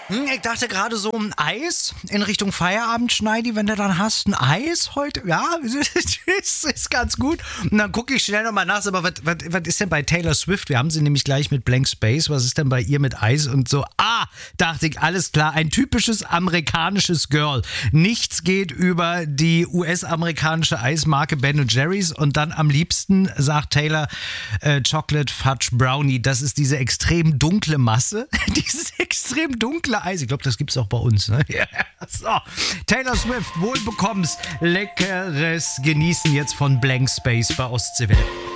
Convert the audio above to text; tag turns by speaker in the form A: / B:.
A: Ich dachte gerade so ein Eis in Richtung Feierabend, Schneidi, wenn du dann hast, ein Eis heute, ja, ist ganz gut. Und dann gucke ich schnell nochmal nach, aber was ist denn bei Taylor Swift? Wir haben sie nämlich gleich mit Blank Space, was ist denn bei ihr mit Eis und so? Dachte ich, alles klar, ein typisches amerikanisches Girl. Nichts geht über die US-amerikanische Eismarke Ben Jerry's und dann am liebsten, sagt Taylor, Chocolate Fudge Brownie. Das ist diese extrem dunkle Masse, dieses extrem dunkle Eis. Ich glaube, das gibt's auch bei uns. Ne? Ja. So. Taylor Swift, wohlbekommst, leckeres Genießen jetzt von Blank Space bei Ostseewelle.